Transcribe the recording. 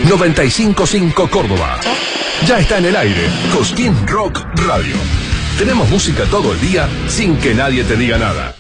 955 Córdoba. Ya está en el aire Cosquín Rock Radio. Tenemos música todo el día sin que nadie te diga nada.